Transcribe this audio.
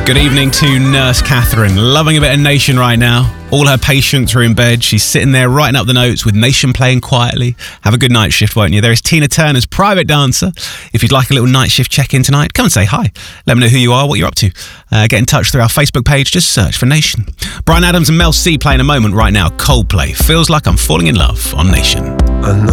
Good evening to Nurse Catherine. Loving a bit of Nation right now. All her patients are in bed. She's sitting there writing up the notes with Nation playing quietly. Have a good night shift, won't you? There is Tina Turner's Private Dancer. If you'd like a little night shift check-in tonight, come and say hi. Let me know who you are, what you're up to. Get in touch through our Facebook page. Just search for Nation. Bryan Adams and Mel C playing a moment right now. Coldplay. Feels like I'm falling in love on Nation.